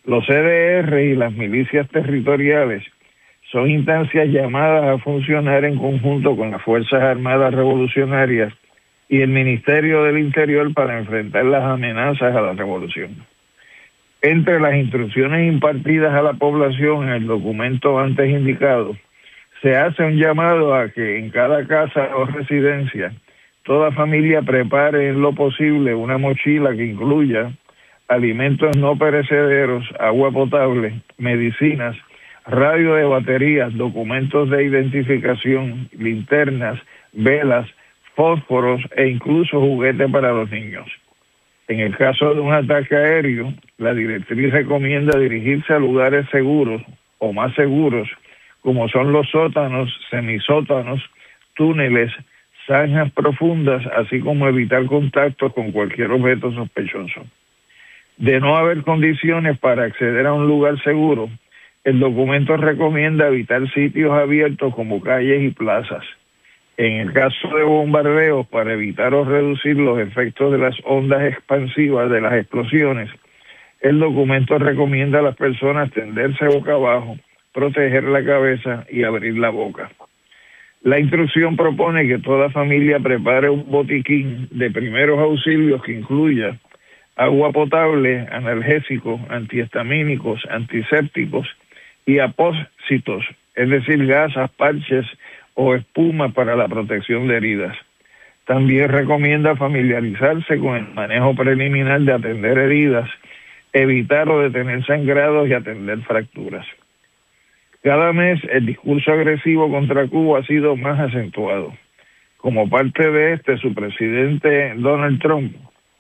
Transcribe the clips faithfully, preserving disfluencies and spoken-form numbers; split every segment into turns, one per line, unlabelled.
Los C D R y las milicias territoriales son instancias llamadas a funcionar en conjunto con las Fuerzas Armadas Revolucionarias y el Ministerio del Interior para enfrentar las amenazas a la revolución. Entre las instrucciones impartidas a la población en el documento antes indicado, se hace un llamado a que en cada casa o residencia toda familia prepare en lo posible una mochila que incluya alimentos no perecederos, agua potable, medicinas, radio de baterías, documentos de identificación, linternas, velas, fósforos e incluso juguetes para los niños. En el caso de un ataque aéreo, la directriz recomienda dirigirse a lugares seguros o más seguros, como son los sótanos, semisótanos, túneles, zanjas profundas, así como evitar contactos con cualquier objeto sospechoso. De no haber condiciones para acceder a un lugar seguro, el documento recomienda evitar sitios abiertos como calles y plazas. En el caso de bombardeos, para evitar o reducir los efectos de las ondas expansivas de las explosiones, el documento recomienda a las personas tenderse boca abajo, proteger la cabeza y abrir la boca. La instrucción propone que toda familia prepare un botiquín de primeros auxilios que incluya agua potable, analgésicos, antihistamínicos, antisépticos y apósitos, es decir, gasas, parches o espuma para la protección de heridas. También recomienda familiarizarse con el manejo preliminar de atender heridas, evitar o detener sangrados y atender fracturas. Cada mes el discurso agresivo contra Cuba ha sido más acentuado. Como parte de este, su presidente Donald Trump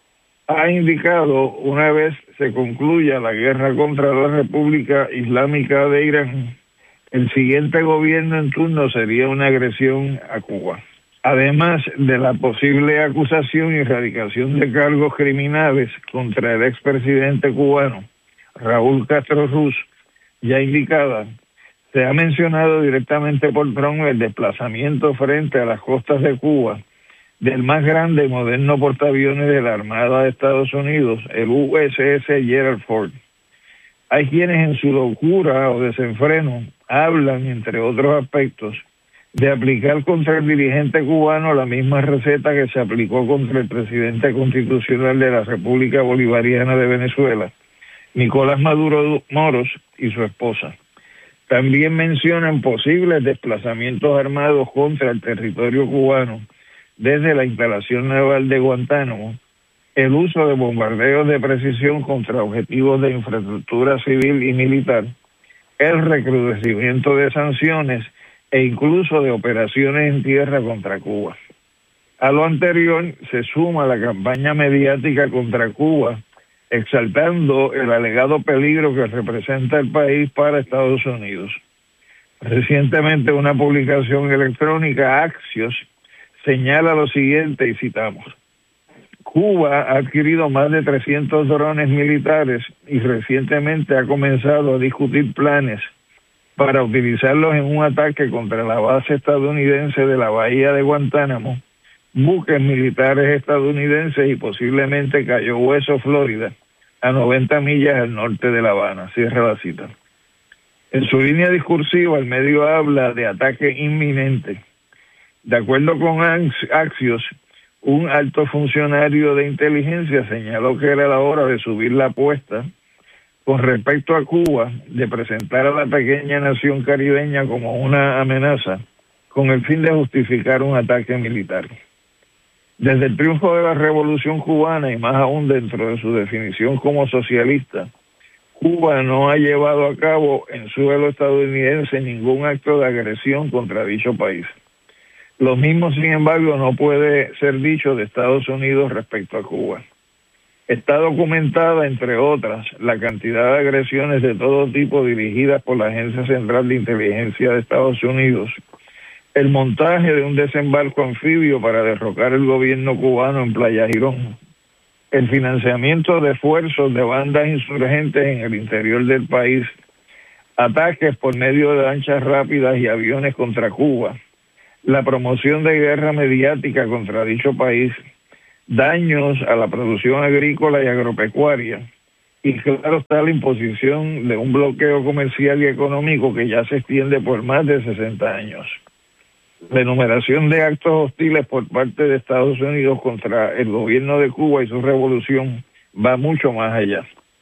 ha indicado, una vez se concluya la guerra contra la República Islámica de Irán, el siguiente gobierno en turno sería una agresión a Cuba. Además de la posible acusación y erradicación de cargos criminales contra el expresidente cubano Raúl Castro Ruz, ya indicada, se ha mencionado directamente por Trump el desplazamiento frente a las costas de Cuba del más grande y moderno portaaviones de la Armada de Estados Unidos, el U S S Gerald Ford. Hay quienes en su locura o desenfreno hablan, entre otros aspectos, de aplicar contra el dirigente cubano la misma receta que se aplicó contra el presidente constitucional de la República Bolivariana de Venezuela, Nicolás Maduro Moros, y su esposa. También mencionan posibles desplazamientos armados contra el territorio cubano desde la instalación naval de Guantánamo, el uso de bombardeos de precisión contra objetivos de infraestructura civil y militar, el recrudecimiento de sanciones e incluso de operaciones en tierra contra Cuba. A lo anterior se suma la campaña mediática contra Cuba, exaltando el alegado peligro que representa el país para Estados Unidos. Recientemente una publicación electrónica, Axios, señala lo siguiente, y citamos: Cuba ha adquirido más de trescientos drones militares y recientemente ha comenzado a discutir planes para utilizarlos en un ataque contra la base estadounidense de la bahía de Guantánamo, buques militares estadounidenses y posiblemente Cayo Hueso, Florida, a noventa millas al norte de La Habana. Cierra la cita. En su línea discursiva, el medio habla de ataque inminente. De acuerdo con Axios, un alto funcionario de inteligencia señaló que era la hora de subir la apuesta con respecto a Cuba, de presentar a la pequeña nación caribeña como una amenaza, con el fin de justificar un ataque militar. Desde el triunfo de la Revolución Cubana, y más aún dentro de su definición como socialista, Cuba no ha llevado a cabo en suelo estadounidense ningún acto de agresión contra dicho país. Lo mismo, sin embargo, no puede ser dicho de Estados Unidos respecto a Cuba. Está documentada, entre otras, la cantidad de agresiones de todo tipo dirigidas por la Agencia Central de Inteligencia de Estados Unidos, el montaje de un desembarco anfibio para derrocar el gobierno cubano en Playa Girón, el financiamiento de esfuerzos de bandas insurgentes en el interior del país, ataques por medio de lanchas rápidas y aviones contra Cuba, la promoción de guerra mediática contra dicho país, daños a la producción agrícola y agropecuaria, Y claro está la imposición de un bloqueo comercial y económico que ya se extiende por más de sesenta años. La enumeración de actos hostiles por parte de Estados Unidos contra el gobierno de Cuba y su revolución va mucho más allá.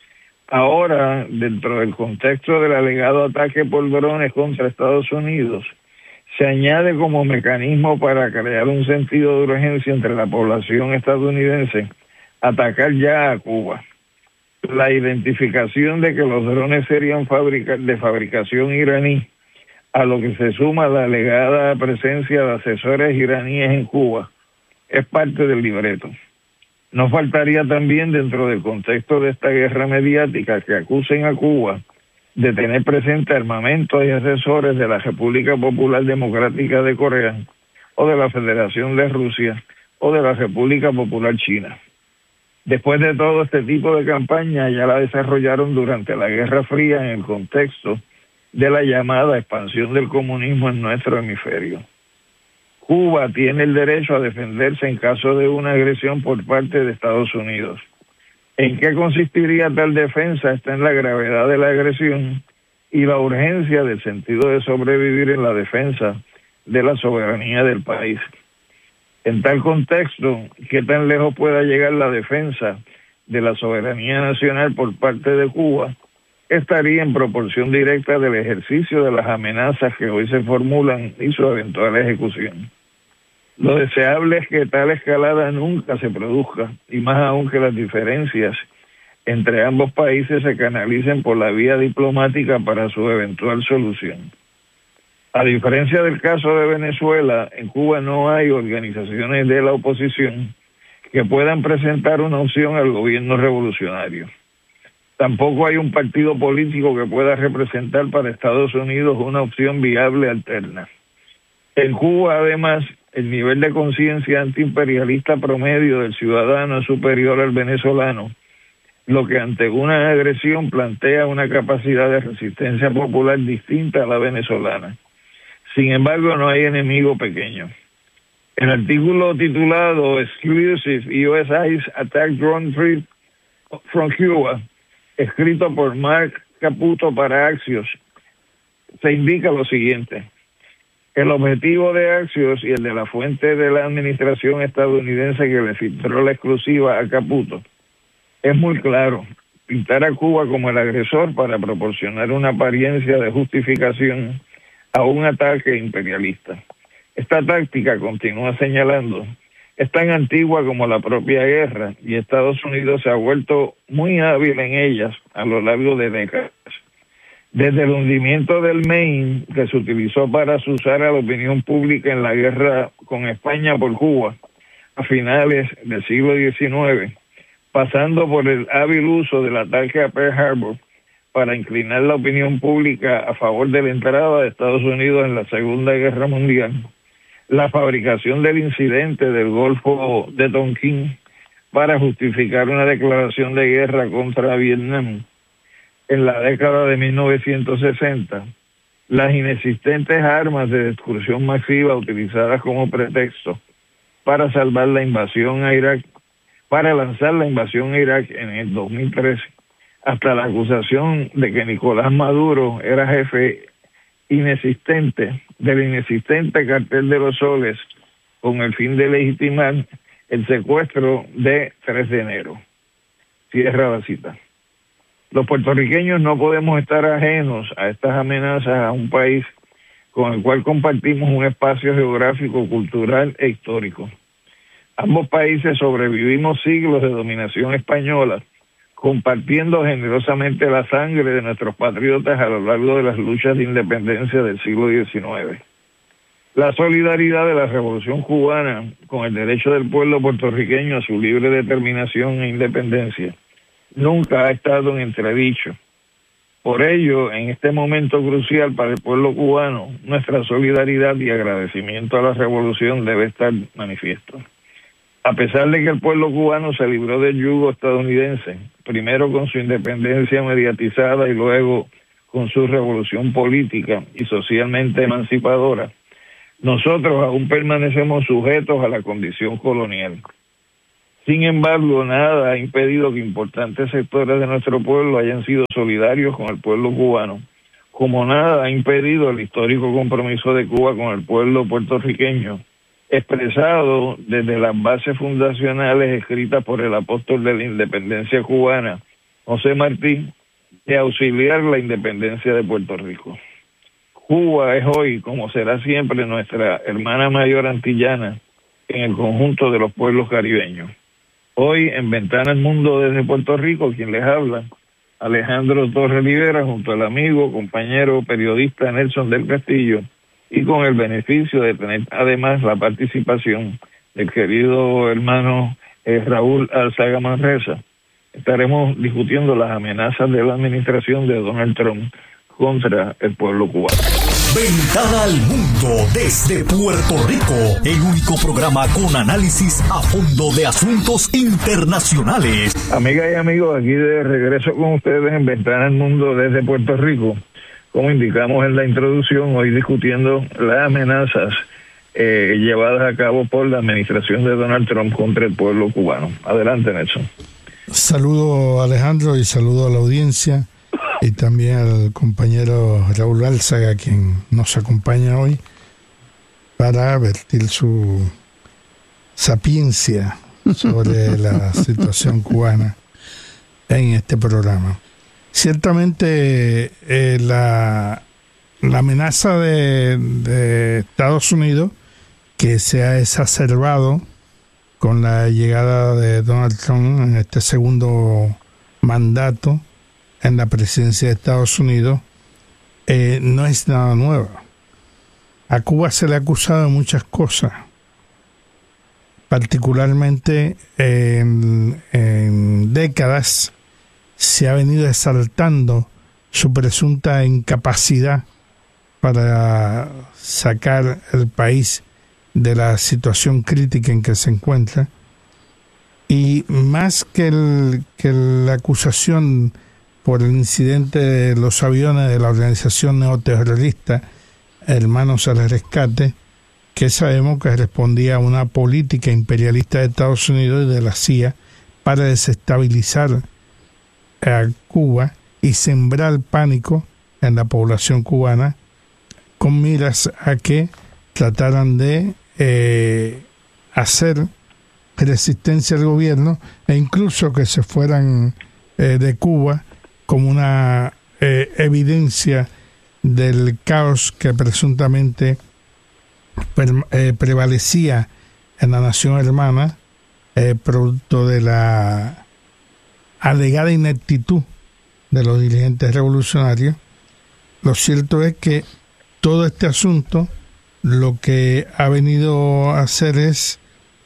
Ahora, dentro del contexto del alegado ataque por drones contra Estados Unidos, se añade como mecanismo para crear un sentido de urgencia entre la población estadounidense atacar ya a Cuba. La identificación de que los drones serían fabrica- de fabricación iraní, a lo que se suma la alegada presencia de asesores iraníes en Cuba, es parte del libreto. No faltaría también, dentro del contexto de esta guerra mediática, que acusen a Cuba de tener presente armamentos y asesores de la República Popular Democrática de Corea, o de la Federación de Rusia, o de la República Popular China. Después de todo, este tipo de campaña ya la desarrollaron durante la Guerra Fría en el contexto de la llamada expansión del comunismo en nuestro hemisferio. Cuba tiene el derecho a defenderse en caso de una agresión por parte de Estados Unidos. ¿En qué consistiría tal defensa? Está en la gravedad de la agresión y la urgencia del sentido de sobrevivir en la defensa de la soberanía del país. En tal contexto, ¿qué tan lejos pueda llegar la defensa de la soberanía nacional por parte de Cuba? Estaría en proporción directa del ejercicio de las amenazas que hoy se formulan y su eventual ejecución. Lo deseable es que tal escalada nunca se produzca, y más aún que las diferencias entre ambos países se canalicen por la vía diplomática para su eventual solución. A diferencia del caso de Venezuela, en Cuba no hay organizaciones de la oposición que puedan presentar una opción al gobierno revolucionario. Tampoco hay un partido político que pueda representar para Estados Unidos una opción viable alterna. En Cuba, además, el nivel de conciencia antiimperialista promedio del ciudadano es superior al venezolano, lo que ante una agresión plantea una capacidad de resistencia popular distinta a la venezolana. Sin embargo, no hay enemigo pequeño. El artículo titulado Exclusive U S Eyes Attack Drone Threat from Cuba, escrito por Mark Caputo para Axios, se indica lo siguiente. El objetivo de Axios y el de la fuente de la administración estadounidense que le filtró la exclusiva a Caputo es muy claro: pintar a Cuba como el agresor para proporcionar una apariencia de justificación a un ataque imperialista. Esta táctica, continúa señalando, es tan antigua como la propia guerra y Estados Unidos se ha vuelto muy hábil en ellas a lo largo de décadas. Desde el hundimiento del Maine, que se utilizó para asusar a la opinión pública en la guerra con España por Cuba a finales del siglo diecinueve, pasando por el hábil uso del ataque a Pearl Harbor para inclinar la opinión pública a favor de la entrada de Estados Unidos en la Segunda Guerra Mundial, la fabricación del incidente del Golfo de Tonkin para justificar una declaración de guerra contra Vietnam en la década de mil novecientos sesenta, las inexistentes armas de destrucción masiva utilizadas como pretexto para salvar la invasión a Irak, para lanzar la invasión a Irak en el dos mil trece, hasta la acusación de que Nicolás Maduro era jefe inexistente del inexistente cartel de los soles con el fin de legitimar el secuestro de tres de enero. Cierra la cita. Los puertorriqueños no podemos estar ajenos a estas amenazas a un país con el cual compartimos un espacio geográfico, cultural e histórico. Ambos países sobrevivimos siglos de dominación española, compartiendo generosamente la sangre de nuestros patriotas a lo largo de las luchas de independencia del siglo diecinueve. La solidaridad de la Revolución Cubana con el derecho del pueblo puertorriqueño a su libre determinación e independencia nunca ha estado en entredicho. Por ello, en este momento crucial para el pueblo cubano, nuestra solidaridad y agradecimiento a la revolución debe estar manifiesto. A pesar de que el pueblo cubano se libró del yugo estadounidense, primero con su independencia mediatizada y luego con su revolución política y socialmente emancipadora, nosotros aún permanecemos sujetos a la condición colonial. Sin embargo, nada ha impedido que importantes sectores de nuestro pueblo hayan sido solidarios con el pueblo cubano, como nada ha impedido el histórico compromiso de Cuba con el pueblo puertorriqueño, expresado desde las bases fundacionales escritas por el apóstol de la independencia cubana, José Martí, de auxiliar la independencia de Puerto Rico. Cuba es hoy, como será siempre, nuestra hermana mayor antillana en el conjunto de los pueblos caribeños. Hoy, en Ventana al Mundo desde Puerto Rico, quien les habla, Alejandro Torres Rivera, junto al amigo, compañero, periodista Nelson del Castillo, y con el beneficio de tener además la participación del querido hermano eh, Raúl Alzaga Manresa, estaremos discutiendo las amenazas de la administración de Donald Trump contra el pueblo cubano.
Ventana al Mundo desde Puerto Rico, el único programa con análisis a fondo de asuntos internacionales.
Amigas y amigos, aquí de regreso con ustedes en Ventana al Mundo desde Puerto Rico. Como indicamos en la introducción, hoy discutiendo las amenazas eh, llevadas a cabo por la administración de Donald Trump contra el pueblo cubano. Adelante, Nelson.
Saludo, Alejandro, y saludo a la audiencia y también al compañero Raúl Álzaga, quien nos acompaña hoy para vertir su sapiencia sobre la situación cubana en este programa. Ciertamente eh, la, la amenaza de, de Estados Unidos, que se ha exacerbado con la llegada de Donald Trump en este segundo mandato en la presidencia de Estados Unidos, eh, no es nada nuevo. A Cuba se le ha acusado de muchas cosas, particularmente en, en décadas se ha venido exaltando su presunta incapacidad para sacar el país de la situación crítica en que se encuentra, y más que, el, que la acusación por el incidente de los aviones de la organización neoterrorista Hermanos al Rescate, que sabemos que respondía a una política imperialista de Estados Unidos y de la C I A para desestabilizar a Cuba y sembrar pánico en la población cubana con miras a que trataran de eh, hacer resistencia al gobierno e incluso que se fueran eh, de Cuba como una eh, evidencia del caos que presuntamente pre eh, prevalecía en la nación hermana, eh, producto de la alegada ineptitud de los dirigentes revolucionarios. Lo cierto es que todo este asunto lo que ha venido a hacer es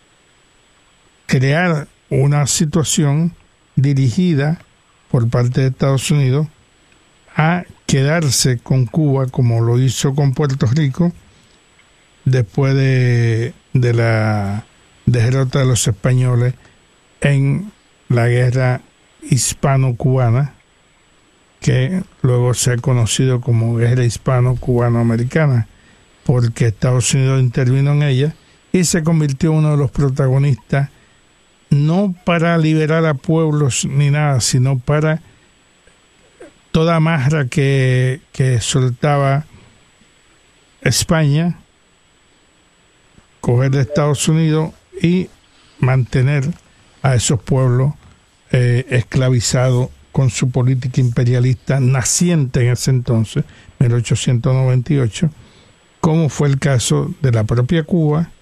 crear una situación dirigida por parte de Estados Unidos a quedarse con Cuba, como lo hizo con Puerto Rico después de, de la derrota de los españoles en la guerra hispano-cubana, que luego se ha conocido como guerra hispano-cubano-americana, porque Estados Unidos intervino en ella y se convirtió en uno de los protagonistas, no para liberar a pueblos ni nada, sino para toda amarra que, que soltaba España, coger de Estados Unidos y mantener a esos pueblos eh, esclavizados con su política imperialista naciente en ese entonces, mil ochocientos noventa y ocho, como fue el caso de la propia Cuba,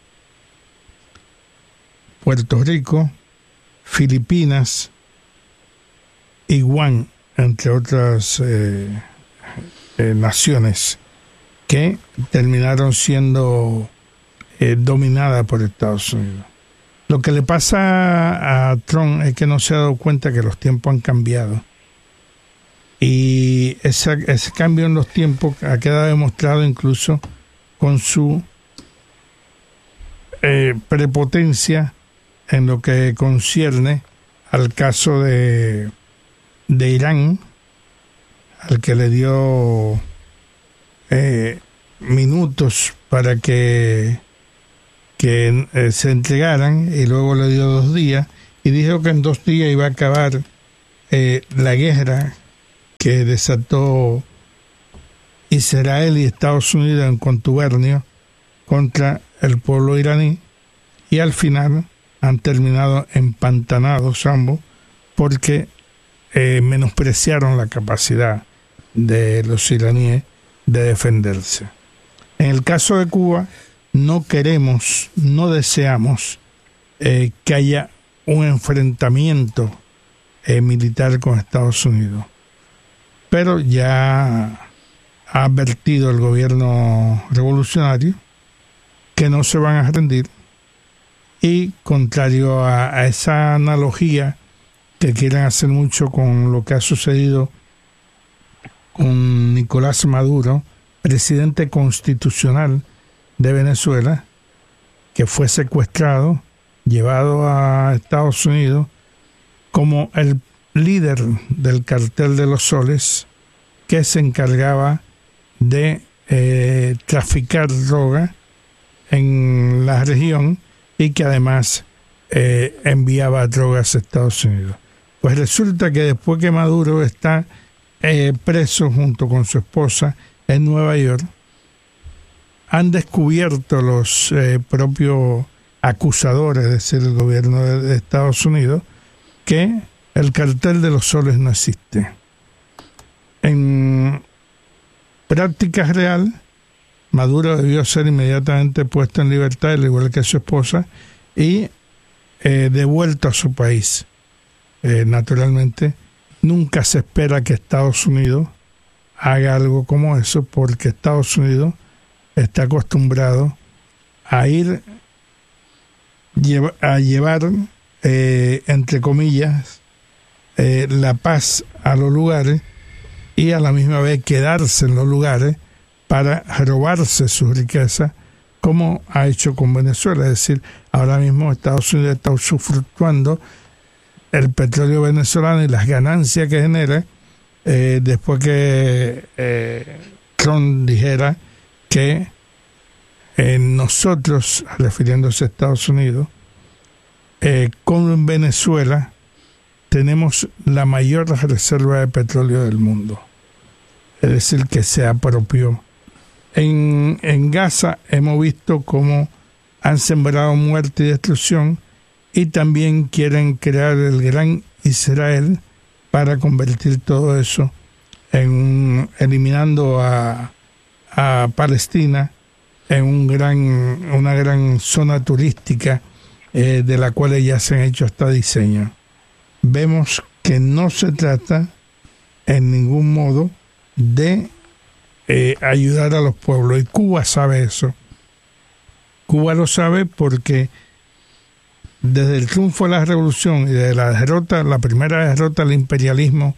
Puerto Rico, Filipinas y Guam, entre otras eh, eh, naciones que terminaron siendo eh, dominadas por Estados Unidos. Lo que le pasa a Trump es que no se ha dado cuenta que los tiempos han cambiado, y ese, ese cambio en los tiempos ha quedado demostrado incluso con su eh, prepotencia en lo que concierne al caso de, de Irán, al que le dio eh, minutos para que, que eh, se entregaran, y luego le dio dos días, y dijo que en dos días iba a acabar eh, la guerra que desató Israel y Estados Unidos en contubernio contra el pueblo iraní, y al final han terminado empantanados ambos porque eh, menospreciaron la capacidad de los iraníes de defenderse. En el caso de Cuba, no queremos, no deseamos eh, que haya un enfrentamiento eh, militar con Estados Unidos, pero ya ha advertido el gobierno revolucionario que no se van a rendir, y contrario a, a esa analogía que quieren hacer mucho con lo que ha sucedido con Nicolás Maduro, presidente constitucional de Venezuela, que fue secuestrado, llevado a Estados Unidos como el líder del cartel de los soles, que se encargaba de eh, traficar droga en la región y que además eh, enviaba drogas a Estados Unidos. Pues resulta que después que Maduro está eh, preso junto con su esposa en Nueva York, han descubierto los eh, propios acusadores, es decir, el gobierno de, de Estados Unidos, que el cartel de los soles no existe. En práctica real, Maduro debió ser inmediatamente puesto en libertad, al igual que su esposa, y eh, devuelto a su país. Eh, naturalmente, nunca se espera que Estados Unidos haga algo como eso, porque Estados Unidos está acostumbrado a ir a llevar, eh, entre comillas, eh, la paz a los lugares y a la misma vez quedarse en los lugares para robarse su riqueza, como ha hecho con Venezuela. Es decir, ahora mismo Estados Unidos está usufructuando el petróleo venezolano y las ganancias que genera, eh, después que eh, Trump dijera que eh, nosotros, refiriéndose a Estados Unidos, eh, con Venezuela tenemos la mayor reserva de petróleo del mundo. Es decir, que se apropió. En, en Gaza hemos visto cómo han sembrado muerte y destrucción, y también quieren crear el gran Israel para convertir todo eso en un, eliminando a, a Palestina en un gran, una gran zona turística eh, de la cual ya se han hecho hasta diseños. Vemos que no se trata en ningún modo de eh, ayudar a los pueblos, y Cuba sabe eso. Cuba lo sabe porque desde el triunfo de la revolución y de la derrota, la primera derrota del imperialismo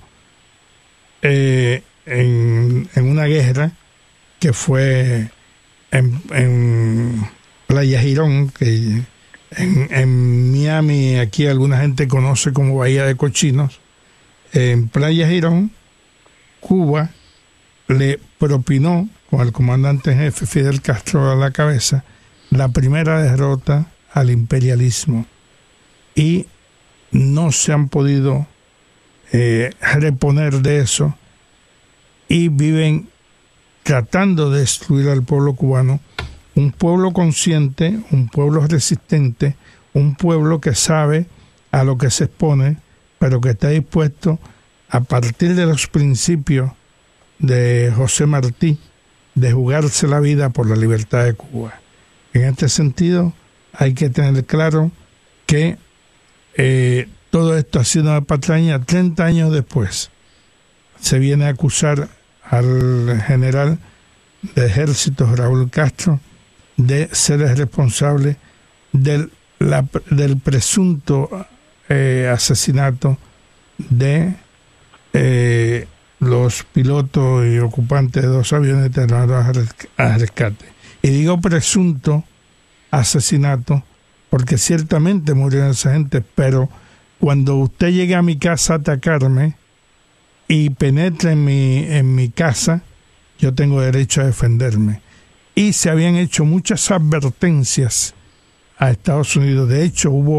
eh, en, en una guerra que fue en, en Playa Girón, que en, en Miami aquí alguna gente conoce como Bahía de Cochinos. En Playa Girón, Cuba le propinó, con el comandante en jefe Fidel Castro a la cabeza, la primera derrota al imperialismo, y no se han podido eh, reponer de eso, y viven tratando de destruir al pueblo cubano, un pueblo consciente, un pueblo resistente, un pueblo que sabe a lo que se expone, pero que está dispuesto, a partir de los principios de José Martí, de jugarse la vida por la libertad de Cuba. En este sentido, hay que tener claro que eh, todo esto ha sido una patraña. treinta años después se viene a acusar al general de ejército Raúl Castro de ser el responsable del, la, del presunto eh, asesinato de eh, los pilotos y ocupantes de dos aviones terminados a rescate. Y digo presunto asesinato porque ciertamente murieron esa gente, pero cuando usted llegue a mi casa a atacarme y penetre en mi, en mi casa, yo tengo derecho a defenderme. Y se habían hecho muchas advertencias a Estados Unidos. De hecho, hubo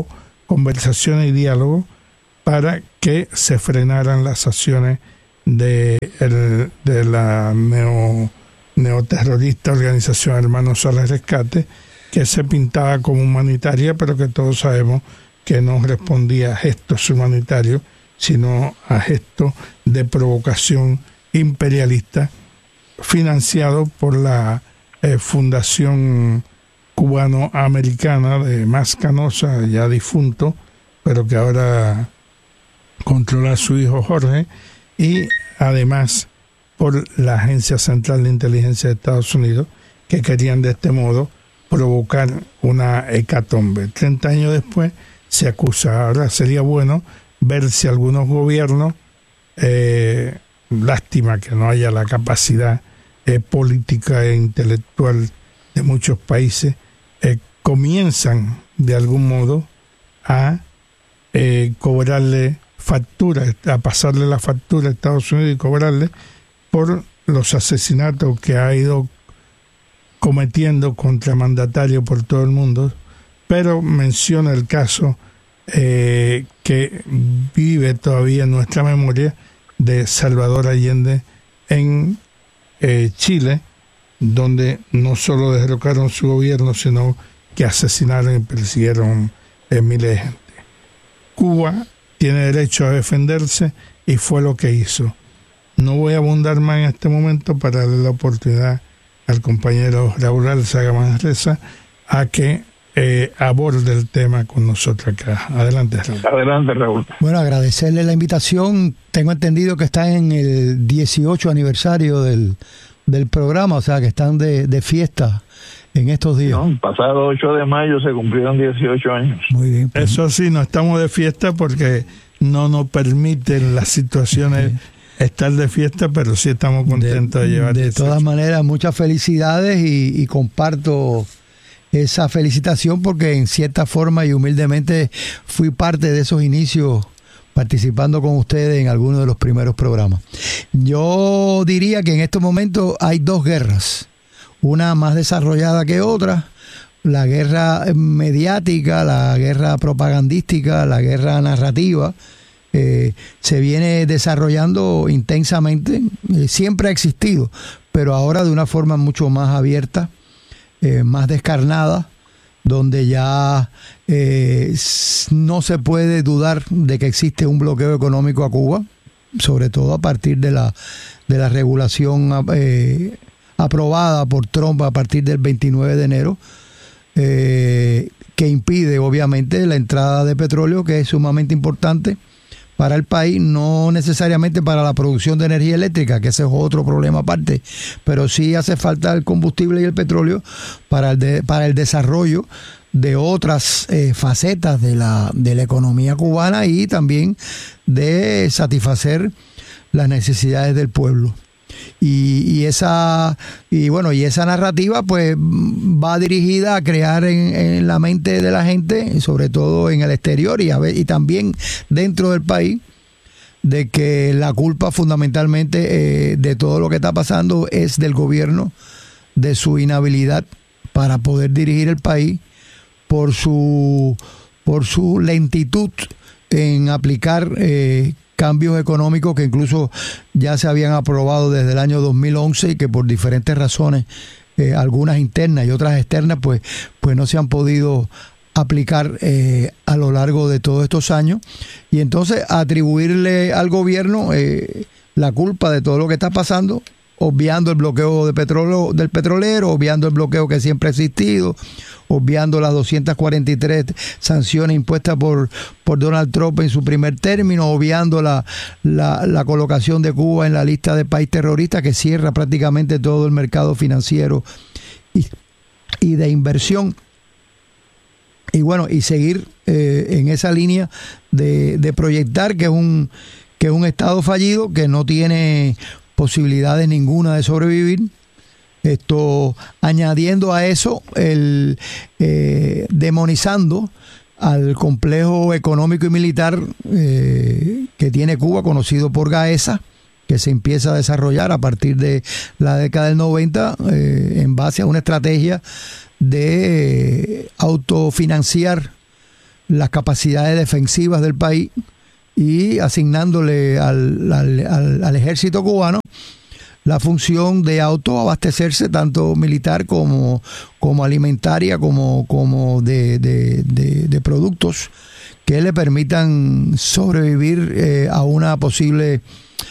conversaciones y diálogo para que se frenaran las acciones de, el, de la neo, neoterrorista organización Hermanos al Rescate, que se pintaba como humanitaria, pero que todos sabemos que no respondía a gestos humanitarios, sino a gestos de provocación imperialista, financiado por la eh, Fundación Cubano-Americana de Más Canosa, ya difunto, pero que ahora controla a su hijo Jorge, y además por la Agencia Central de Inteligencia de Estados Unidos, que querían de este modo provocar una hecatombe. Treinta años después se acusa. Ahora sería bueno ver si algunos gobiernos, eh, lástima que no haya la capacidad eh, política e intelectual de muchos países, eh, comienzan de algún modo a eh, cobrarle factura, a pasarle la factura a Estados Unidos y cobrarle por los asesinatos que ha ido cometiendo contra mandatarios por todo el mundo, pero menciona el caso eh, que vive todavía en nuestra memoria de Salvador Allende en eh, Chile, donde no solo derrocaron su gobierno, sino que asesinaron y persiguieron eh, miles de gente. Cuba tiene derecho a defenderse y fue lo que hizo. No voy a abundar más en este momento para darle la oportunidad al compañero Raúl Álzaga Manresa a que eh, aborde el tema con nosotros acá. Adelante, Raúl.
Adelante, Raúl.
Bueno, agradecerle la invitación. Tengo entendido que está en el dieciocho aniversario del, del programa, o sea, que están de, de fiesta en estos días.
No, pasado ocho de mayo se cumplieron dieciocho años.
Muy bien. Pues.
Eso sí, no estamos de fiesta porque no nos permiten las situaciones... Sí. Estar de fiesta, pero sí estamos contentos de, de llevar.
De todas maneras, muchas felicidades y, y comparto esa felicitación porque en cierta forma y humildemente fui parte de esos inicios participando con ustedes en algunos de los primeros programas. Yo diría que en estos momentos hay dos guerras, una más desarrollada que otra, la guerra mediática, la guerra propagandística, la guerra narrativa. Eh, se viene desarrollando intensamente, eh, siempre ha existido, pero ahora de una forma mucho más abierta, eh, más descarnada, donde ya eh, no se puede dudar de que existe un bloqueo económico a Cuba, sobre todo a partir de la, de la regulación eh, aprobada por Trump a partir del veintinueve de enero, eh, que impide obviamente la entrada de petróleo, que es sumamente importante para el país, no necesariamente para la producción de energía eléctrica, que ese es otro problema aparte, pero sí hace falta el combustible y el petróleo para el, de, para el desarrollo de otras eh, facetas de la, de la economía cubana y también de satisfacer las necesidades del pueblo. Y, y esa y bueno y esa narrativa pues va dirigida a crear en, en la mente de la gente, sobre todo en el exterior y, a ver, y también dentro del país, de que la culpa fundamentalmente eh, de todo lo que está pasando es del gobierno, de su inhabilidad para poder dirigir el país, por su por su lentitud en aplicar eh, cambios económicos que incluso ya se habían aprobado desde el año dos mil once y que por diferentes razones, eh, algunas internas y otras externas, pues, pues no se han podido aplicar eh, a lo largo de todos estos años. Y entonces atribuirle al gobierno eh, la culpa de todo lo que está pasando, obviando el bloqueo de petróleo del petrolero, obviando el bloqueo que siempre ha existido, obviando las doscientas cuarenta y tres sanciones impuestas por, por Donald Trump en su primer término, obviando la, la, la colocación de Cuba en la lista de país terrorista que cierra prácticamente todo el mercado financiero y, y de inversión. Y bueno, y seguir eh, en esa línea de, de proyectar que es un que es un Estado fallido, que no tiene posibilidades ninguna de sobrevivir. Esto, añadiendo a eso, el eh, demonizando al complejo económico y militar eh, que tiene Cuba, conocido por GAESA, que se empieza a desarrollar a partir de la década del noventa eh, en base a una estrategia de autofinanciar las capacidades defensivas del país y asignándole al, al, al, al ejército cubano la función de autoabastecerse tanto militar como, como alimentaria, como, como de, de, de, de productos que le permitan sobrevivir eh, a una posible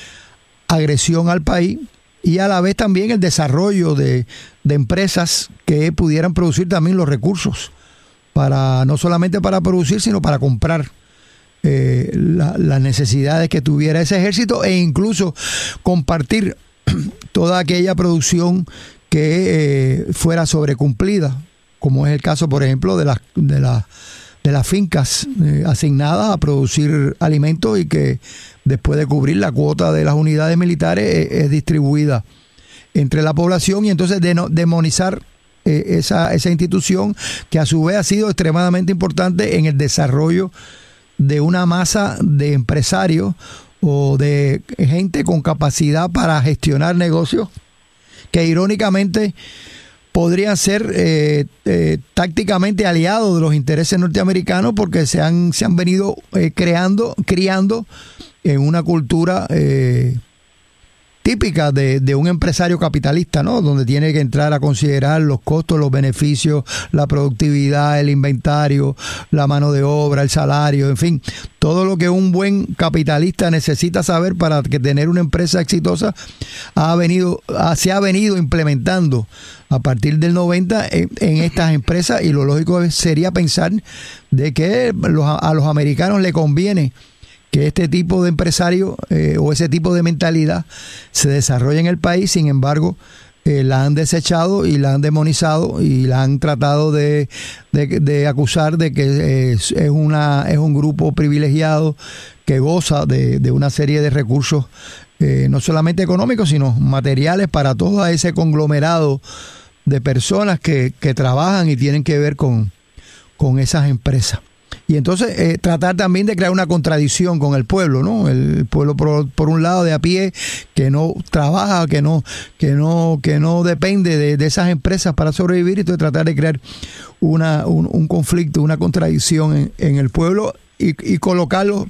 agresión al país, y a la vez también el desarrollo de, de empresas que pudieran producir también los recursos, para no solamente para producir, sino para comprar eh, la, las necesidades que tuviera ese ejército, e incluso compartir toda aquella producción que eh, fuera sobrecumplida, como es el caso, por ejemplo, de las de las de las fincas eh, asignadas a producir alimentos, y que después de cubrir la cuota de las unidades militares eh, es distribuida entre la población, y entonces de no, demonizar eh, esa, esa institución, que a su vez ha sido extremadamente importante en el desarrollo de una masa de empresarios o de gente con capacidad para gestionar negocios, que irónicamente podrían ser eh, eh, tácticamente aliados de los intereses norteamericanos, porque se han, se han venido eh, creando, criando en una cultura eh, típica de, de un empresario capitalista, ¿no? Donde tiene que entrar a considerar los costos, los beneficios, la productividad, el inventario, la mano de obra, el salario, en fin, todo lo que un buen capitalista necesita saber para que tener una empresa exitosa ha venido, ha, se ha venido implementando a partir del noventa en, en estas empresas, y lo lógico sería pensar de que los, a los americanos le conviene que este tipo de empresario eh, o ese tipo de mentalidad se desarrolle en el país. Sin embargo, eh, la han desechado y la han demonizado, y la han tratado de, de, de acusar de que es, es, una, es un grupo privilegiado que goza de, de una serie de recursos, eh, no solamente económicos, sino materiales, para todo ese conglomerado de personas que, que trabajan y tienen que ver con, con esas empresas. Y entonces eh, tratar también de crear una contradicción con el pueblo, ¿no? El pueblo por, por un lado de a pie, que no trabaja, que no, que no, que no depende de, de esas empresas para sobrevivir, y entonces tratar de crear una, un, un conflicto, una contradicción en, en el pueblo, y, y colocarlo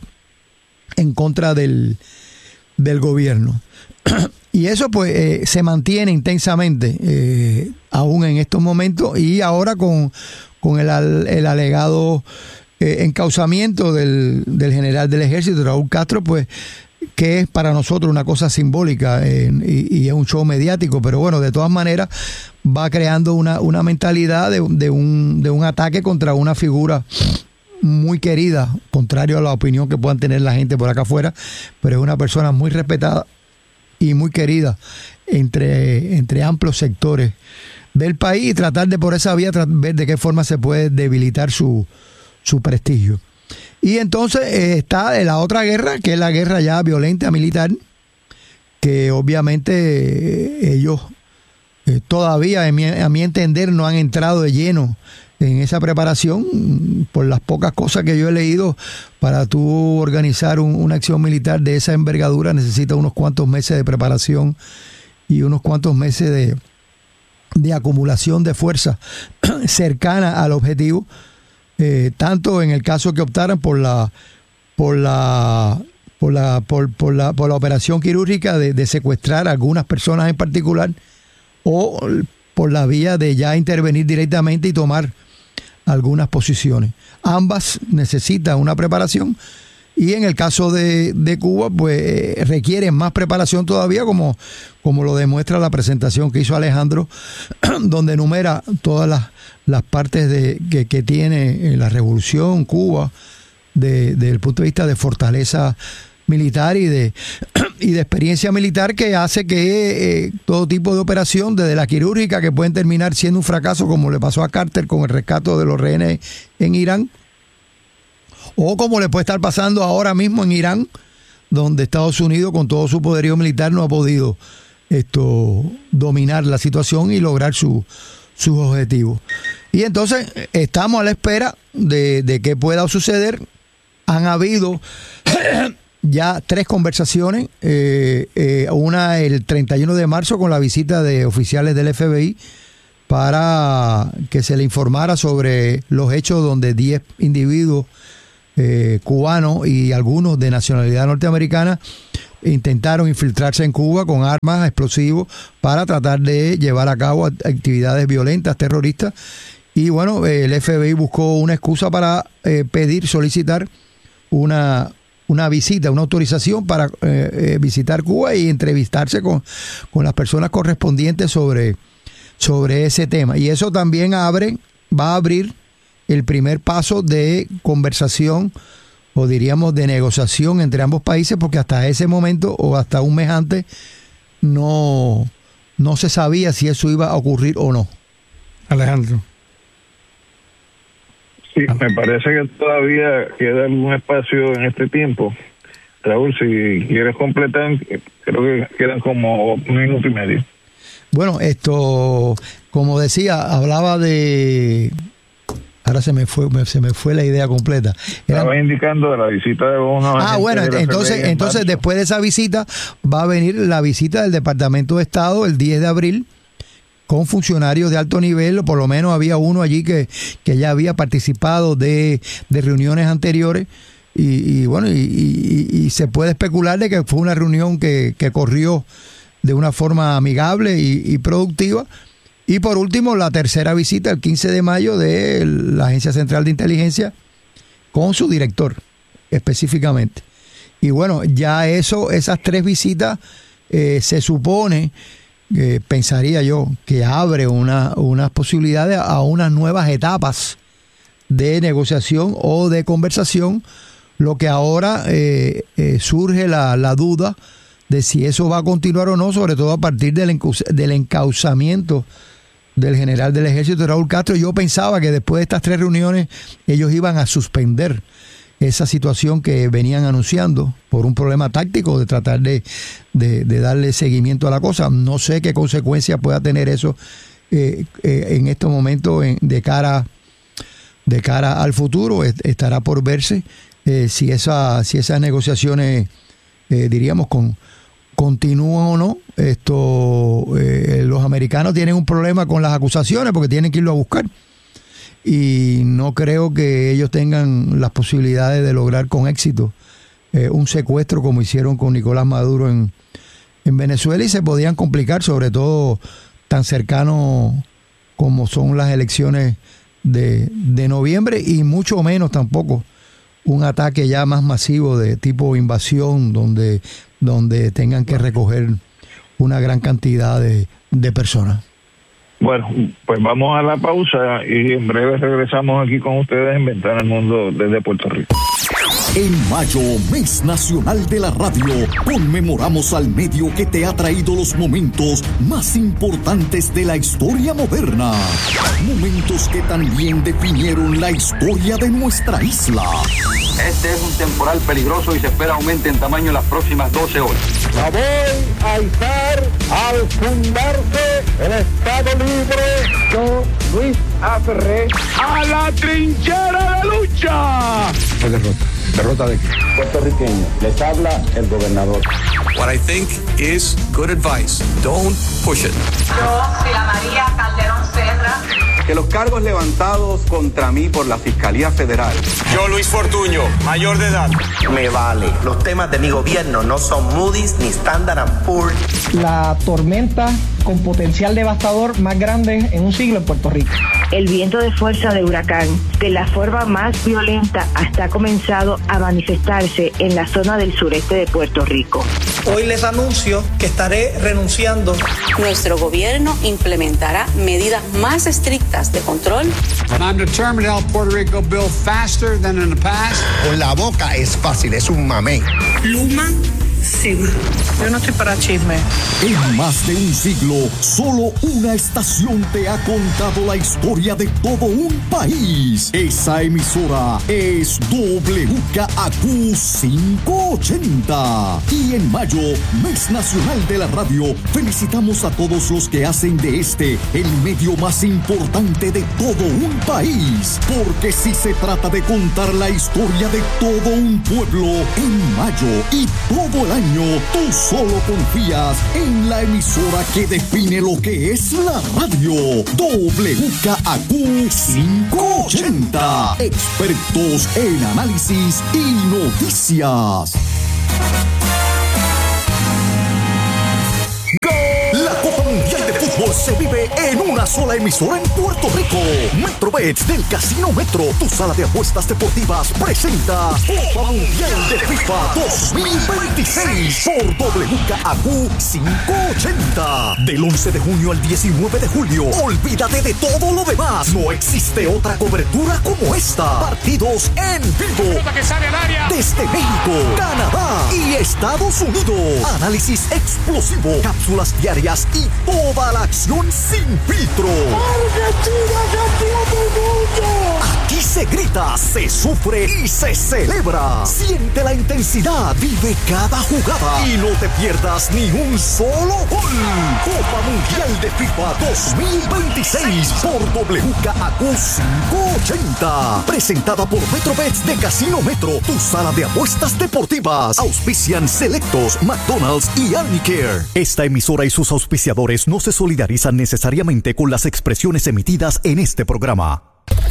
en contra del, del gobierno. Y eso pues eh, se mantiene intensamente eh, aún en estos momentos, y ahora con, con el, el alegado Eh, encauzamiento del, del general del ejército, Raúl Castro, pues que es para nosotros una cosa simbólica eh, y, y es un show mediático, pero bueno, de todas maneras va creando una, una mentalidad de, de, un, de un ataque contra una figura muy querida, contrario a la opinión que puedan tener la gente por acá afuera, pero es una persona muy respetada y muy querida entre, entre amplios sectores del país, y tratar de por esa vía ver de qué forma se puede debilitar su su prestigio. Y entonces eh, está la otra guerra, que es la guerra ya violenta militar, que obviamente eh, ellos eh, todavía, a mi, a mi entender, no han entrado de lleno en esa preparación. Por las pocas cosas que yo he leído, para tú organizar un, una acción militar de esa envergadura necesita unos cuantos meses de preparación y unos cuantos meses de, de acumulación de fuerza cercana al objetivo. Eh, tanto en el caso que optaran por la por la por la por, por la por la operación quirúrgica de, de secuestrar a algunas personas en particular, o por la vía de ya intervenir directamente y tomar algunas posiciones. Ambas necesitan una preparación, y en el caso de, de Cuba pues eh, requieren más preparación todavía, como, como lo demuestra la presentación que hizo Alejandro, donde enumera todas las las partes de que, que tiene la revolución Cuba de, desde el punto de vista de fortaleza militar y de, y de experiencia militar, que hace que eh, todo tipo de operación, desde la quirúrgica, que pueden terminar siendo un fracaso, como le pasó a Carter con el rescate de los rehenes en Irán, o como le puede estar pasando ahora mismo en Irán, donde Estados Unidos, con todo su poderío militar, no ha podido esto dominar la situación y lograr su sus objetivos. Y entonces estamos a la espera de, de qué pueda suceder. Han habido ya tres conversaciones, eh, eh, una el treinta y uno de marzo con la visita de oficiales del F B I para que se le informara sobre los hechos donde diez individuos eh, cubanos y algunos de nacionalidad norteamericana intentaron infiltrarse en Cuba con armas, explosivos, para tratar de llevar a cabo actividades violentas, terroristas. Y bueno, el F B I buscó una excusa para eh, pedir, solicitar una, una visita, una autorización para eh, eh, visitar Cuba y entrevistarse con, con las personas correspondientes sobre, sobre ese tema. Y eso también abre, va a abrir el primer paso de conversación, o diríamos de negociación entre ambos países, porque hasta ese momento o hasta un mes antes no, no se sabía si eso iba a ocurrir o no.
Alejandro.
Sí, me parece que todavía queda algún espacio en este tiempo. Raúl, si quieres completar, creo que quedan como un minuto y medio.
Bueno, esto, como decía, hablaba de... Ahora se me fue se me fue la idea completa. Era...
Estaba indicando de la visita de unos
Ah, bueno, entonces, entonces después de esa visita va a venir la visita del Departamento de Estado el diez de abril, con funcionarios de alto nivel, por lo menos había uno allí que, que ya había participado de, de reuniones anteriores, y, y bueno, y, y, y se puede especular de que fue una reunión que, que corrió de una forma amigable y, y productiva. Y por último, la tercera visita, el quince de mayo, de la Agencia Central de Inteligencia con su director, específicamente. Y bueno, ya eso, esas tres visitas, eh, se supone... Eh, pensaría yo que abre una, unas posibilidades a unas nuevas etapas de negociación o de conversación, lo que ahora eh, eh, surge la, la duda de si eso va a continuar o no, sobre todo a partir del, encau- del encauzamiento del general del ejército Raúl Castro. Yo pensaba que después de estas tres reuniones ellos iban a suspender esa situación que venían anunciando por un problema táctico de tratar de, de, de darle seguimiento a la cosa. No sé qué consecuencias pueda tener eso eh, eh, en estos momentos en, de cara de cara al futuro. Est- estará por verse eh, si esa si esas negociaciones eh, diríamos con continúan o no. Esto eh, los americanos tienen un problema con las acusaciones porque tienen que irlo a buscar. Y no creo que ellos tengan las posibilidades de lograr con éxito eh, un secuestro como hicieron con Nicolás Maduro en, en Venezuela, y se podían complicar, sobre todo tan cercano como son las elecciones de, de noviembre, y mucho menos tampoco un ataque ya más masivo de tipo invasión donde, donde tengan que recoger una gran cantidad de, de personas.
Bueno, pues vamos a la pausa y en breve regresamos aquí con ustedes en Ventana al Mundo desde Puerto Rico.
En mayo, Mes Nacional de la Radio, conmemoramos al medio que te ha traído los momentos más importantes de la historia moderna. Momentos que también definieron la historia de nuestra isla.
Este es un temporal peligroso y se espera aumente en tamaño en las próximas doce horas.
La voy a izar al fundarse el Estado Libre. Yo, Luis A. Ferré, a la trinchera de lucha.
Fue derrota. ¿Derrota de qué?
Puertorriqueño, les habla el gobernador.
What I think is good advice. Don't push it.
Yo, Sila María Calderón Serra.
Que los cargos levantados contra mí por la Fiscalía Federal.
Yo, Luis Fortuño, mayor de edad.
Me vale. Los temas de mi gobierno no son Moody's ni Standard and Poor's.
La tormenta con potencial devastador más grande en un siglo en Puerto Rico.
El viento de fuerza de huracán, de la forma más violenta, hasta ha comenzado a manifestarse en la zona del sureste de Puerto Rico.
Hoy les anuncio que estaré renunciando.
Nuestro gobierno implementará medidas más estrictas de control.
And I'm determined to help Puerto Rico build faster than in the past.
Con la boca es fácil, es un mamey.
Luma Segura. Yo no estoy para chisme.
En más de un siglo, solo una estación te ha contado la historia de todo un país. Esa emisora es W K A Q quinientos ochenta. Y en mayo, Mes Nacional de la Radio, felicitamos a todos los que hacen de este el medio más importante de todo un país. Porque si se trata de contar la historia de todo un pueblo, en mayo y todo el al año, tú solo confías en la emisora que define lo que es la radio. W K A Q quinientos ochenta. Expertos en análisis y noticias. La Copa Mundial de Fútbol se vive en una sola emisora en Puerto Rico. Metrobet del Casino Metro, tu sala de apuestas deportivas, presenta Copa Mundial de FIFA dos mil veintiséis por W K A Q quinientos ochenta. Del once de junio al diecinueve de julio. Olvídate de todo lo demás. No existe otra cobertura como esta. Partidos en vivo. Desde México, Canadá y Estados Unidos. Análisis explosivo, cápsulas diarias y toda la acción sin filtro. ¡Argentina, campeón del mundo! Aquí se grita, se sufre y se celebra. Siente la intensidad, vive cada jugada y no te pierdas ni un solo gol. Copa Mundial de FIFA dos mil veintiséis por W K A Q quinientos ochenta. Presentada por Metrobets de Casino Metro, tu sala de apuestas deportivas. Auspician Selectos, McDonald's y Arnicare. Esta emisora y sus auspiciadores no se solidarizan necesariamente con las expresiones emitidas en este programa.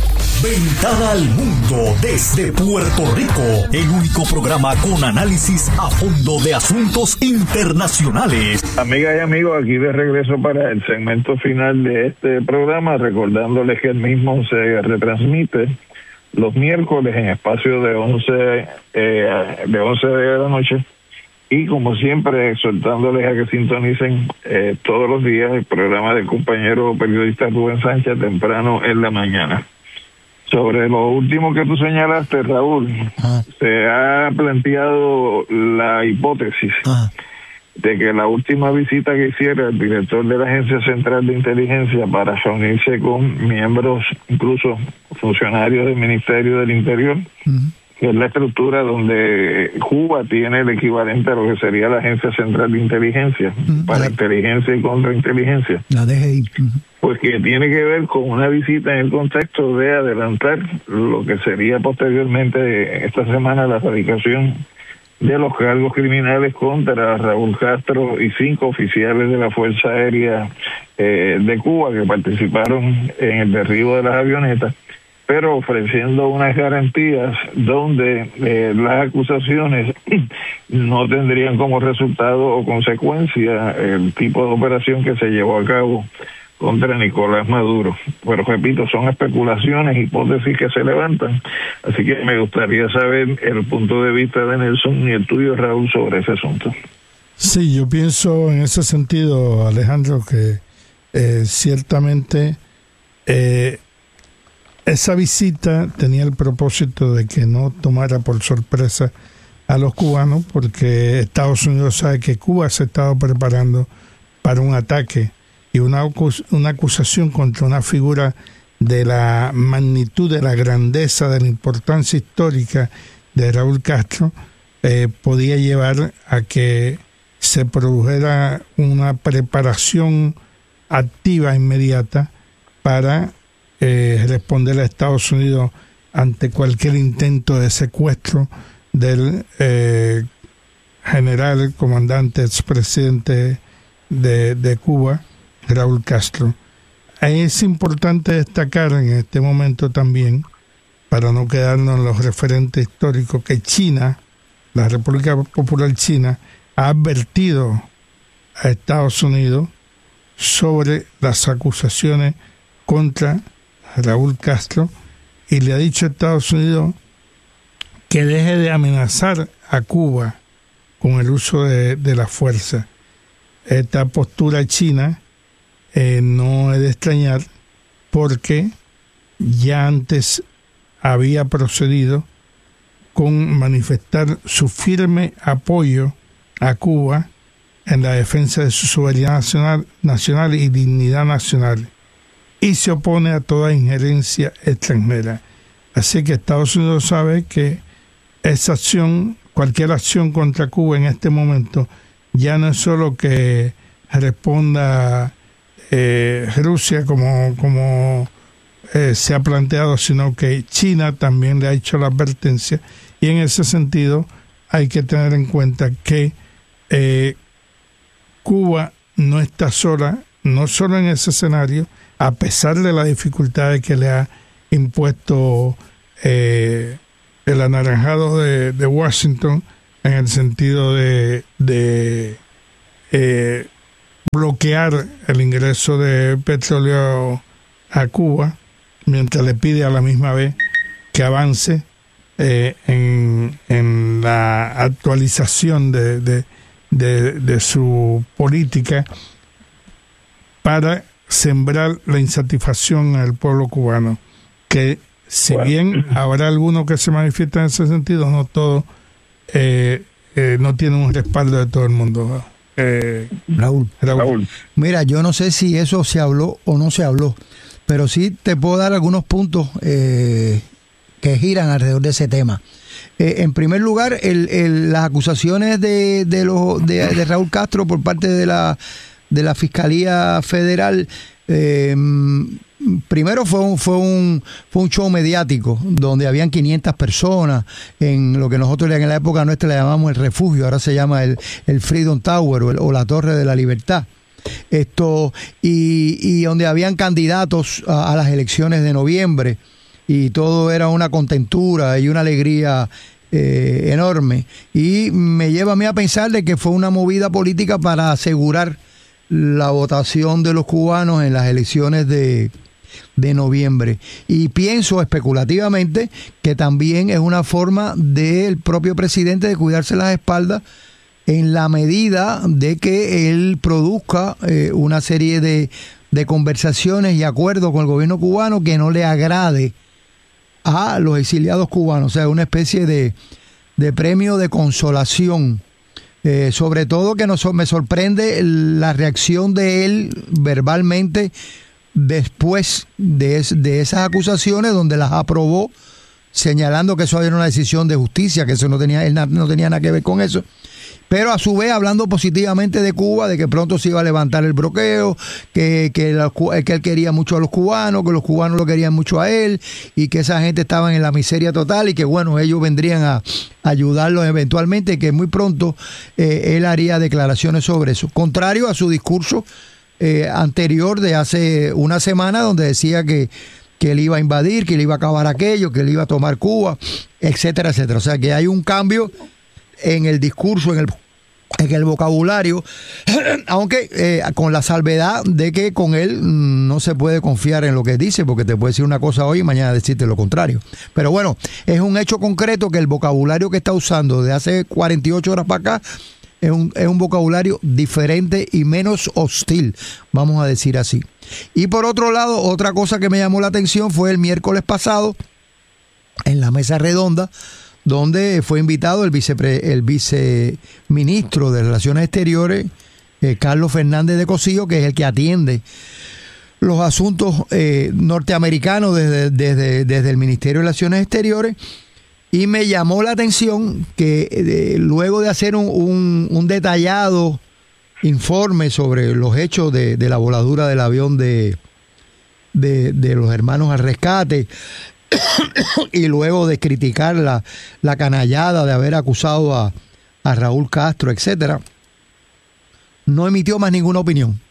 Ventana al mundo desde Puerto Rico, el único programa con análisis a fondo de asuntos internacionales.
Amigas y amigos, aquí de regreso para el segmento final de este programa, recordándoles que el mismo se retransmite los miércoles en espacio de once eh, de once de la noche. Y como siempre, exhortándoles a que sintonicen eh, todos los días el programa del compañero periodista Rubén Sánchez temprano en la mañana. Sobre lo último que tú señalaste, Raúl, ah. se ha planteado la hipótesis ah. de que la última visita que hiciera el director de la Agencia Central de Inteligencia para reunirse con miembros, incluso funcionarios del Ministerio del Interior, uh-huh. que es la estructura donde Cuba tiene el equivalente a lo que sería la Agencia Central de Inteligencia, uh-huh. para la, inteligencia y contrainteligencia.
La D G I. Uh-huh.
Pues que tiene que ver con una visita en el contexto de adelantar lo que sería posteriormente esta semana la erradicación de los cargos criminales contra Raúl Castro y cinco oficiales de la Fuerza Aérea eh, de Cuba que participaron en el derribo de las avionetas, pero ofreciendo unas garantías donde eh, las acusaciones no tendrían como resultado o consecuencia el tipo de operación que se llevó a cabo contra Nicolás Maduro. Pero repito, son especulaciones, hipótesis que se levantan, así que me gustaría saber el punto de vista de Nelson y el tuyo, Raúl, sobre ese asunto.
Sí, yo pienso en ese sentido, Alejandro, que eh, ciertamente eh, esa visita tenía el propósito de que no tomara por sorpresa a los cubanos, porque Estados Unidos sabe que Cuba se estaba preparando para un ataque y una, una acusación contra una figura de la magnitud, de la grandeza, de la importancia histórica de Raúl Castro, eh, podía llevar a que se produjera una preparación activa, inmediata, para eh, responder a Estados Unidos ante cualquier intento de secuestro del eh, general, comandante, expresidente de, de Cuba, Raúl Castro. Es importante destacar en este momento también, para no quedarnos en los referentes históricos, que China, la República Popular China, ha advertido a Estados Unidos sobre las acusaciones contra Raúl Castro y le ha dicho a Estados Unidos que deje de amenazar a Cuba con el uso de, de la fuerza. Esta postura china Eh, no es de extrañar, porque ya antes había procedido con manifestar su firme apoyo a Cuba en la defensa de su soberanía nacional, nacional y dignidad nacional, y se opone a toda injerencia extranjera. Así que Estados Unidos sabe que esa acción, cualquier acción contra Cuba en este momento, ya no es solo que responda Eh, Rusia como, como eh, se ha planteado, sino que China también le ha hecho la advertencia, y en ese sentido hay que tener en cuenta que eh, Cuba no está sola, no solo en ese escenario, a pesar de las dificultades que le ha impuesto eh, el anaranjado de, de Washington, en el sentido de, de eh, bloquear el ingreso de petróleo a Cuba, mientras le pide a la misma vez que avance eh, en, en la actualización de, de, de, de su política para sembrar la insatisfacción al pueblo cubano, que si bueno. bien habrá algunos que se manifiestan en ese sentido, no todos eh, eh, no tienen un respaldo de todo el mundo. Eh,
Raúl.
Raúl.
Raúl.
Mira, yo no sé si eso se habló o no se habló, pero sí te puedo dar algunos puntos eh, que giran alrededor de ese tema. Eh, en primer lugar, el, el, las acusaciones de, de, los, de, de Raúl Castro por parte de la, de la Fiscalía Federal, eh, primero fue un, fue, un, fue un show mediático donde habían quinientas personas en lo que nosotros en la época nuestra le llamamos el refugio, ahora se llama el, el Freedom Tower o, el, o la Torre de la Libertad. Esto y, y donde habían candidatos a, a las elecciones de noviembre y todo era una contentura y una alegría eh, enorme, y me lleva a mí a pensar de que fue una movida política para asegurar la votación de los cubanos en las elecciones de, de noviembre, y pienso especulativamente que también es una forma del propio presidente de cuidarse las espaldas en la medida de que él produzca eh, una serie de, de conversaciones y acuerdos con el gobierno cubano que no le agrade a los exiliados cubanos, o sea, una especie de, de premio de consolación. Eh, sobre todo que nos, me sorprende la reacción de él verbalmente después de, de esas acusaciones, donde las aprobó, señalando que eso era una decisión de justicia, que eso no tenía, él no tenía nada que ver con eso. Pero a su vez hablando positivamente de Cuba, de que pronto se iba a levantar el bloqueo, que, que, la, que él quería mucho a los cubanos, que los cubanos lo querían mucho a él, y que esa gente estaba en la miseria total, y que bueno, ellos vendrían a ayudarlos eventualmente, y que muy pronto eh, él haría declaraciones sobre eso. Contrario a su discurso eh, anterior de hace una semana, donde decía que, que él iba a invadir, que él iba a acabar aquello, que él iba a tomar Cuba, etcétera, etcétera. O sea que hay un cambio en el discurso, en el, en el vocabulario, aunque eh, con la salvedad de que con él no se puede confiar en lo que dice, porque te puede decir una cosa hoy y mañana decirte lo contrario. Pero bueno, es un hecho concreto que el vocabulario que está usando de hace cuarenta y ocho horas para acá es un, es un vocabulario diferente y menos hostil, vamos a decir así. Y por otro lado, otra cosa que me llamó la atención fue el miércoles pasado, en la mesa redonda, donde fue invitado el, vicepre, el viceministro de Relaciones Exteriores, eh, Carlos Fernández de Cossío, que es el que atiende los asuntos eh, norteamericanos desde, desde, desde el Ministerio de Relaciones Exteriores, y me llamó la atención que eh, luego de hacer un, un, un detallado informe sobre los hechos de, de la voladura del avión de, de, de los hermanos al rescate, y luego de criticar la, la canallada de haber acusado a, a Raúl Castro, etcétera, no emitió más ninguna opinión.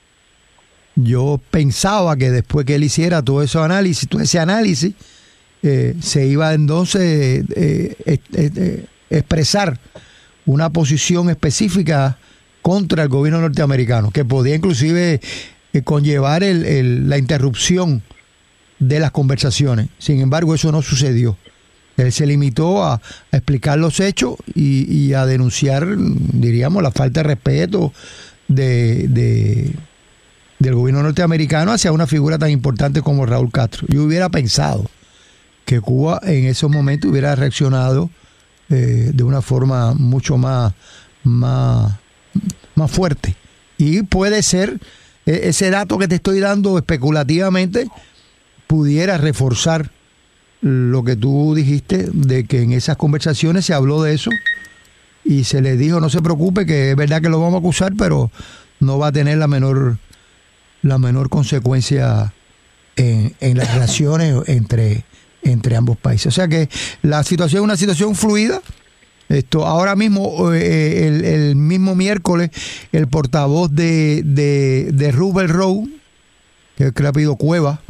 Yo pensaba que después que él hiciera todo ese análisis, todo ese análisis, eh, se iba entonces eh, eh, eh, expresar una posición específica contra el gobierno norteamericano, que podía inclusive eh, conllevar el, el, la interrupción de las conversaciones. Sin embargo, eso no sucedió. Él se limitó a, a explicar los hechos y, y a denunciar, diríamos, la falta de respeto de, de, del gobierno norteamericano hacia una figura tan importante como Raúl Castro. Yo hubiera pensado que Cuba en esos momentos hubiera reaccionado eh, de una forma mucho más, más, más fuerte. Y puede ser, eh, ese dato que te estoy dando especulativamente, pudiera reforzar lo que tú dijiste, de que en esas conversaciones se habló de eso y se le dijo, no se preocupe, que es verdad que lo vamos a acusar, pero no va a tener la menor la menor consecuencia en, en las relaciones entre, entre ambos países. O sea que la situación es una situación fluida, Esto, ahora mismo, eh, el, el mismo miércoles, el portavoz de, de, de Rubel Road, que es el apellido Cueva,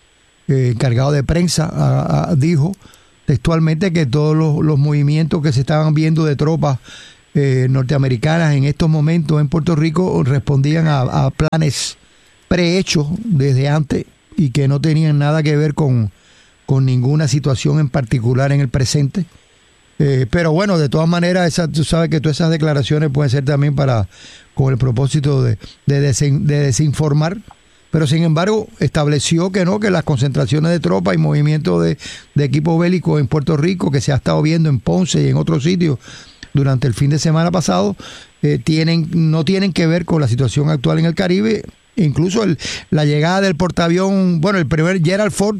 eh, encargado de prensa, a, a, dijo textualmente que todos los, los movimientos que se estaban viendo de tropas eh, norteamericanas en estos momentos en Puerto Rico respondían a, a planes prehechos desde antes y que no tenían nada que ver con, con ninguna situación en particular en el presente. Eh, pero bueno, de todas maneras, esa, tú sabes que todas esas declaraciones pueden ser también para con el propósito de, de, desin, de desinformar, pero sin embargo estableció que no, que las concentraciones de tropas y movimientos de, de equipo bélico en Puerto Rico, que se ha estado viendo en Ponce y en otros sitios durante el fin de semana pasado, eh, tienen no tienen que ver con la situación actual en el Caribe. Incluso el, la llegada del portaavión, bueno, el primer Gerald Ford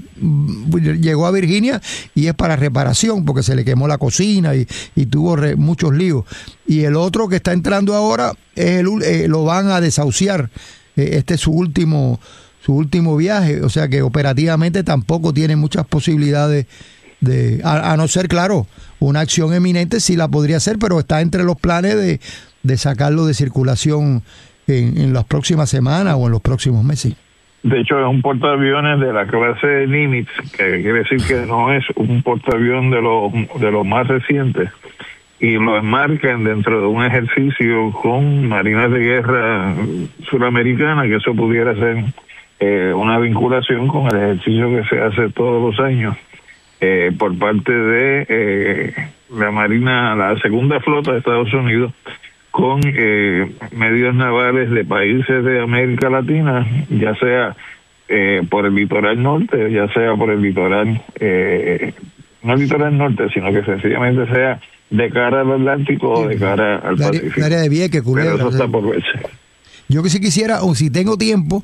llegó a Virginia y es para reparación porque se le quemó la cocina y, y tuvo re, muchos líos. Y el otro que está entrando ahora es el, eh, lo van a desahuciar. Eh, este es su último, su último viaje, o sea que operativamente tampoco tiene muchas posibilidades de, a, a no ser, claro, una acción eminente sí la podría hacer, pero está entre los planes de, de sacarlo de circulación En, en las próximas semanas o en los próximos meses.
De hecho, es un portaaviones de la clase Nimitz, que quiere decir que no es un portaavión de los de los más recientes, y lo enmarcan dentro de un ejercicio con marinas de guerra suramericana, que eso pudiera ser eh, una vinculación con el ejercicio que se hace todos los años eh, por parte de eh, la Marina, la segunda flota de Estados Unidos, con eh, medios navales de países de América Latina, ya sea eh, por el litoral norte, ya sea por el litoral, eh, no el litoral norte, sino que sencillamente sea de cara al Atlántico o de cara al
la
Pacífico.
El área de Vieques, Culebra.
Pero eso está por verse.
Yo que si quisiera, o si tengo tiempo,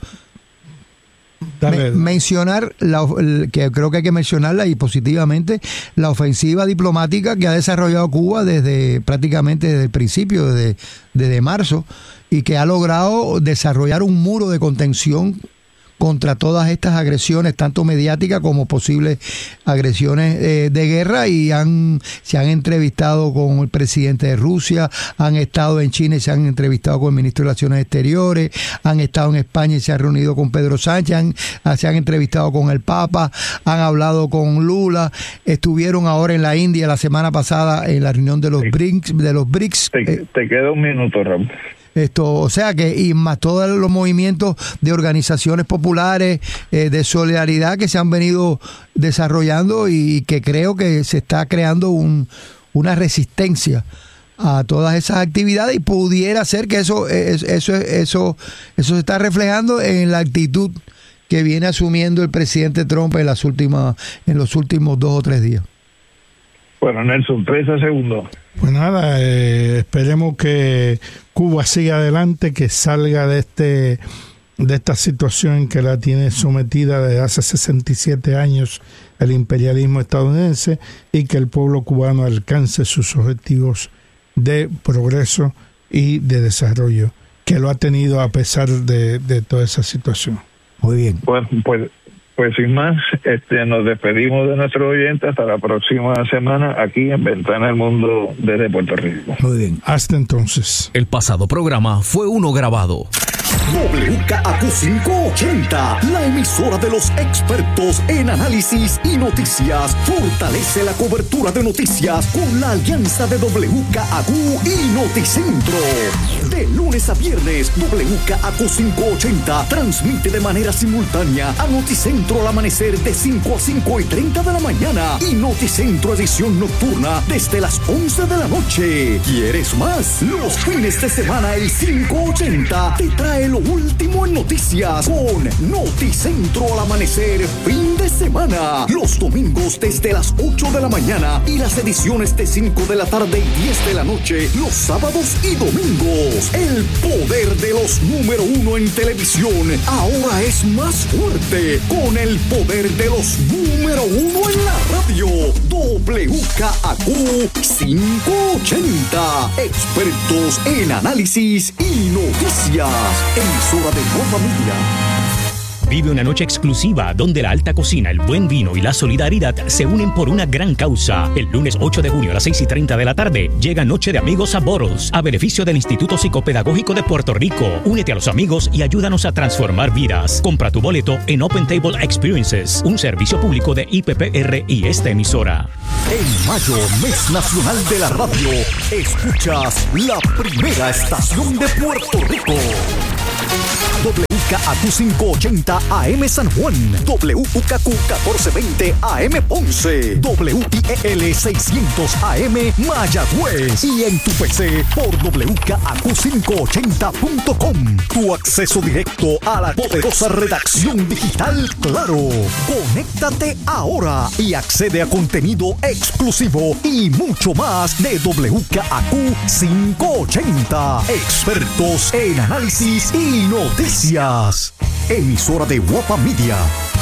Me, mencionar, la, el, que creo que hay que mencionarla y positivamente, la ofensiva diplomática que ha desarrollado Cuba desde prácticamente desde el principio, desde, desde marzo, y que ha logrado desarrollar un muro de contención contra todas estas agresiones, tanto mediáticas como posibles agresiones eh, de guerra, y han se han entrevistado con el presidente de Rusia, han estado en China y se han entrevistado con el ministro de Relaciones Exteriores, han estado en España y se han reunido con Pedro Sánchez, han, se han entrevistado con el Papa, han hablado con Lula, estuvieron ahora en la India la semana pasada en la reunión de los sí. BRICS, de los BRICS.
Te, eh, te queda un minuto, Ram.
Esto, o sea que, y más todos los movimientos de organizaciones populares, eh, de solidaridad que se han venido desarrollando y que creo que se está creando un, una resistencia a todas esas actividades, y pudiera ser que eso, eso, eso, eso, eso se está reflejando en la actitud que viene asumiendo el presidente Trump en las últimas, en los últimos dos o tres días.
Bueno, Nelson, treinta segundos.
Pues nada, eh, esperemos que Cuba siga adelante, que salga de este de esta situación que la tiene sometida desde hace sesenta y siete años el imperialismo estadounidense, y que el pueblo cubano alcance sus objetivos de progreso y de desarrollo, que lo ha tenido a pesar de, de toda esa situación.
Muy bien.
Pues, pues Pues sin más, este, nos despedimos de nuestros oyentes hasta la próxima semana aquí en Ventana al Mundo desde Puerto Rico.
Muy bien.
Hasta entonces.
El pasado programa fue uno grabado. W K A Q quinientos ochenta, la emisora de los expertos en análisis y noticias, fortalece la cobertura de noticias con la alianza de W K A Q y Noticentro. De lunes a viernes, W K A Q quinientos ochenta transmite de manera simultánea a Noticentro al amanecer de cinco a cinco y treinta de la mañana y Noticentro edición nocturna desde las once de la noche. ¿Quieres más? Los fines de semana el quinientos ochenta te trae lo último en noticias con Noticentro al amanecer fin de semana. Los domingos desde las ocho de la mañana y las ediciones de cinco de la tarde y diez de la noche los sábados y domingos. El poder de los número uno en televisión ahora es más fuerte con el poder de los número uno en la radio. W K A Q quinientos ochenta, expertos en análisis y noticias. Emisora de Nueva Media.
Vive una noche exclusiva donde la alta cocina, el buen vino y la solidaridad se unen por una gran causa. El lunes ocho de junio a las seis y treinta de la tarde llega Noche de Amigos a Bottles, a beneficio del Instituto Psicopedagógico de Puerto Rico. Únete a los amigos y ayúdanos a transformar vidas. Compra tu boleto en Open Table Experiences, un servicio público de I P P R y esta emisora.
En mayo, mes nacional de la radio, escuchas la primera estación de Puerto Rico. W K A Q quinientos ochenta A M San Juan, W K Q catorce veinte A M Ponce, W I E L seiscientos A M Mayagüez y en tu P C por W K A Q quinientos ochenta punto com. Tu acceso directo a la poderosa redacción digital Claro. Conéctate ahora y accede a contenido exclusivo y mucho más de W K A Q quinientos ochenta. Expertos en análisis y noticias. Emisora de Guapa Media.